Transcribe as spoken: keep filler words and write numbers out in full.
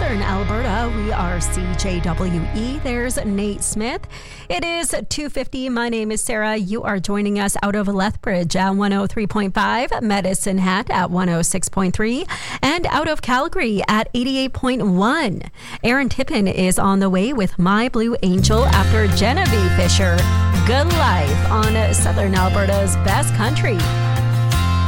Southern Alberta, we are C J W E. There's Nate Smith. It is two fifty. My name is Sarah. You are joining us out of Lethbridge at one oh three point five, Medicine Hat at one oh six point three, and out of Calgary at eighty-eight point one. Aaron Tippin is on the way with My Blue Angel after Genevieve Fisher. Good Life on Southern Alberta's Best Country.